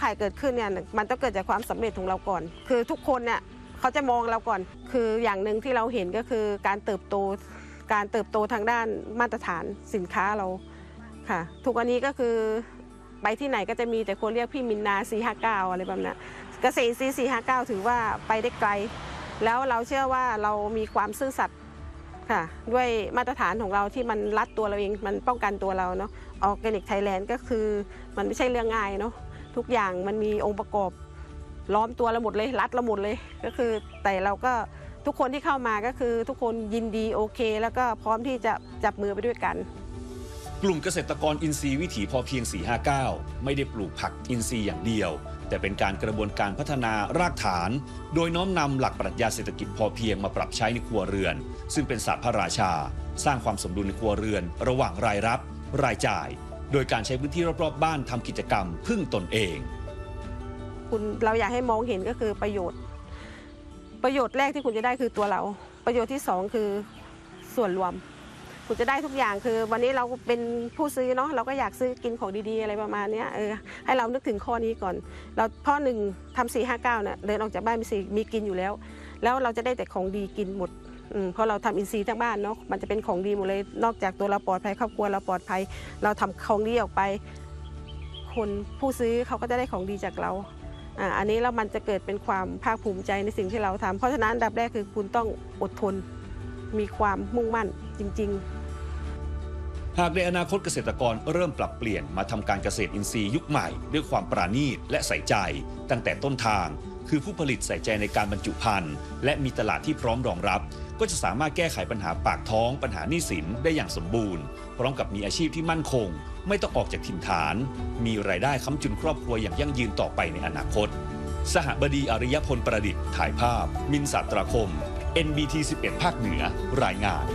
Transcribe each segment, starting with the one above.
ขายเกิดขึ้นเนี่ยมันต้องเกิดจากความสำเร็จของเราก่อนคือทุกคนเนี่ยเขาจะมองเราก่อนคืออย่างหนึ่งที่เราเห็นก็คือการเติบโตทางด้านมาตรฐานสินค้าเราค่ะทุกวันนี้ก็คือไปที่ไหนก็จะมีแต่คนเรียกพี่มินนา459อะไรแบบนั้นเกษตรอินทรีย์459ถือว่าไปได้ไกลแล้วเราเชื่อว่าเรามีความซื่อสัตย์ค่ะด้วยมาตรฐานของเราที่มันรัดตัวเราเองมันป้องกันตัวเราเนาะออร์แกนิกไทยแลนด์ก็คือมันไม่ใช่เรื่องง่ายเนาะทุกอย่างมันมีองค์ประกอบล้อมตัวเราหมดเลยรัดเราหมดเลยก็คือแต่เราก็ทุกคนที่เข้ามาก็คือทุกคนยินดีโอเคแล้วก็พร้อมที่จะจับมือไปด้วยกันกลุ่มเกษตรกรอินทรีย์วิถีพอเพียง459ไม่ได้ปลูกผักอินทรีย์อย่างเดียวแต่เป็นการกระบวนการพัฒนารากฐานโดยน้อมนำหลักปรัชญาเศรษฐกิจพอเพียงมาปรับใช้ในครัวเรือนซึ่งเป็นศาสตร์พระราชาสร้างความสมดุลในครัวเรือนระหว่างรายรับรายจ่ายโดยการใช้พื้นที่รอบๆบ้านทำกิจกรรมพึ่งตนเองเราอยากให้มองเห็นก็คือประโยชน์แรกที่คุณจะได้คือตัวเราประโยชน์ที่2คือส่วนรวมคุณจะได้ทุกอย่างคือวันนี้เราเป็นผู้ซื้อเนาะเราก็อยากซื้อกินของดีๆอะไรประมาณนี้ให้เรานึกถึงข้อนี้ก่อนเราพ่อหนึ่งทำ459เนี่ยเดินออกจากบ้านมีกินอยู่แล้วเราจะได้แต่ของดีกินหมดเพราะเราทำอินทรีย์ทั้งบ้านเนาะมันจะเป็นของดีหมดเลยนอกจากตัวเราปลอดภัยครอบครัวเราปลอดภัยเราทำของดีออกไปคนผู้ซื้อเขาก็จะได้ของดีจากเราอันนี้แล้วมันจะเกิดเป็นความภาคภูมิใจในสิ่งที่เราทำเพราะฉะนั้นอันดับแรกคือคุณต้องอดทนมีความมุ่งมั่นจริงหากในอนาคตเกษตรกรเริ่มปรับเปลี่ยนมาทำการเกษตรอินทรีย์ยุคใหม่ด้วยความปราณีตและใส่ใจตั้งแต่ต้นทางคือผู้ผลิตใส่ใจในการบรรจุภัณฑ์และมีตลาดที่พร้อมรองรับก็จะสามารถแก้ไขปัญหาปากท้องปัญหาหนี้สินได้อย่างสมบูรณ์พร้อมกับมีอาชีพที่มั่นคงไม่ต้องออกจากถิ่นฐานมีรายได้ค้ำจุนครอบครัวอย่างยั่งยืนต่อไปในอนาคตสหบดีอริยพลประดิษฐ์ถ่ายภาพมินท์ สาตราคม NBT 11 ภาคเหนือรายงาน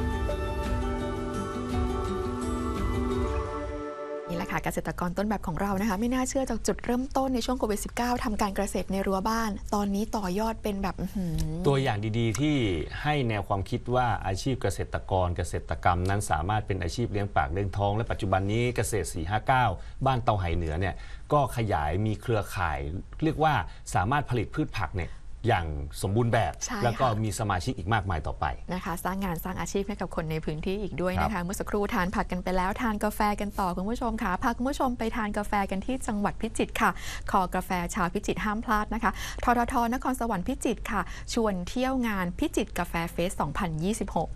นี่แหละค่ะเกษตรกรต้นแบบของเรานะคะไม่น่าเชื่อจากจุดเริ่มต้นในช่วงโควิด -19 ทำการเกษตรในรั้วบ้านตอนนี้ต่อยอดเป็นแบบตัวอย่างดีๆที่ให้แนวความคิดว่าอาชีพเกษตรกรเกษตรกรรมนั้นสามารถเป็นอาชีพเลี้ยงปากเลี้ยงท้องและปัจจุบันนี้เกษตร459บ้านเตาไหเหนือเนี่ยก็ขยายมีเครือข่ายเรียกว่าสามารถผลิตพืชผักเนี่ยอย่างสมบูรณ์แบบแล้วก็มีสมาชิกอีกมากมายต่อไปนะคะสร้างงานสร้างอาชีพให้กับคนในพื้นที่อีกด้วยนะคะเมื่อสักครู่ทานผักกันไปแล้วทานกาแฟกันต่อคุณผู้ชมค่ะพาคุณผู้ชมไปทานกาแฟกันที่จังหวัดพิจิตรค่ะคอกาแฟชาวพิจิตรห้ามพลาดนะคะททท.นครสวรรค์พิจิตรค่ะชวนเที่ยวงานพิจิตรกาแฟเฟส 2026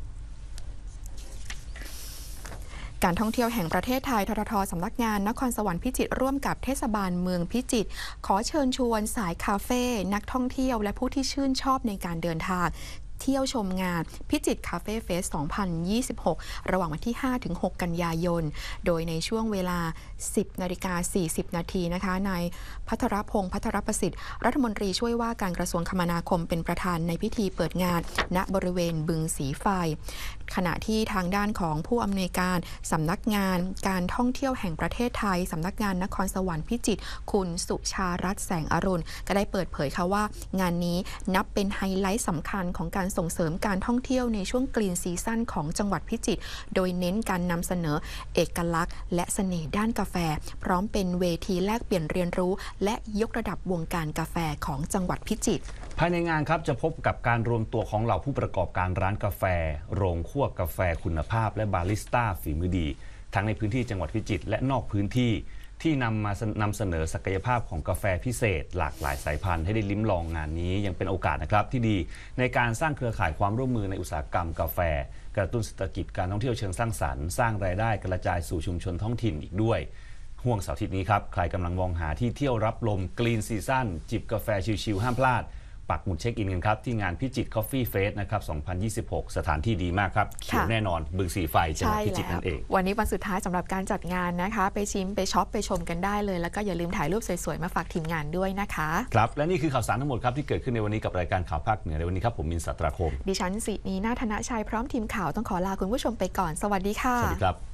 การท่องเที่ยวแห่งประเทศไทยททท.สำนักงานนครสวรรค์พิจิตรร่วมกับเทศบาลเมืองพิจิตรขอเชิญชวนสายคาเฟ่นักท่องเที่ยวและผู้ที่ชื่นชอบในการเดินทางเที่ยวชมงานพิจิตรคาเฟ่เฟส 2026 ระหว่างวันที่ 5-6 กันยายนโดยในช่วงเวลา 10:40 นาทีนะคะนายภัทรพงษ์ ภัทรประสิทธิ์รัฐมนตรีช่วยว่าการกระทรวงคมนาคมเป็นประธานในพิธีเปิดงานณบริเวณบึงสีไฟขณะที่ทางด้านของผู้อำนวยการสำนักงานการท่องเที่ยวแห่งประเทศไทยสำนักงานนครสวรรค์พิจิตรคุณสุชารัตน์แสงอรุณก็ได้เปิดเผยค่ะว่างานนี้นับเป็นไฮไลท์สำคัญของการส่งเสริมการท่องเที่ยวในช่วงกรีนซีซั่นของจังหวัดพิจิตรโดยเน้นการนำเสนอเอกลักษณ์และเสน่ห์ด้านกาแฟพร้อมเป็นเวทีแลกเปลี่ยนเรียนรู้และยกระดับวงการกาแฟของจังหวัดพิจิตรภายในงานครับจะพบกับการรวมตัวของเหล่าผู้ประกอบการร้านกาแฟโรงคั่วกาแฟคุณภาพและบาริสต้าฝีมือดีทั้งในพื้นที่จังหวัดพิจิตรและนอกพื้นที่ที่นำเสนอศักยภาพของกาแฟพิเศษหลากหลายสายพันธุ์ให้ได้ลิ้มลองงานนี้ยังเป็นโอกาสนะครับที่ดีในการสร้างเครือข่ายความร่วมมือในอุตสาหกรรมกาแฟกระตุ้นเศรษฐกิจการท่องเที่ยวเชิงสร้างสรรค์สร้างรายได้กระจายสู่ชุมชนท้องถิ่นอีกด้วยห่วงเสาร์อาทิตย์นี้ครับใครกำลังมองหาที่เที่ยวรับลมกรีนซีซั่นจิบกาแฟชิลๆห้ามพลาดปักหมุดเช็คอินกันครับที่งานพิจิตร Coffee Fest นะครับ 2026 สถานที่ดีมากครับเขียวแน่นอนบึงสีไฟจังหวัดพิจิตรนั่นเองวันนี้วันสุดท้ายสำหรับการจัดงานนะคะไปชิมไปช็อปไปชมกันได้เลยแล้วก็อย่าลืมถ่ายรูปสวยๆมาฝากทีมงานด้วยนะคะครับและนี่คือข่าวสารทั้งหมดครับที่เกิดขึ้นในวันนี้กับรายการข่าวภาคเหนือในวันนี้ครับผมมินท์ สาตราคมดิฉันสินีนาถนะชัยพร้อมทีมข่าวต้องขอลาคุณผู้ชมไปก่อนสวัสดีค่ะสวัสดีครับ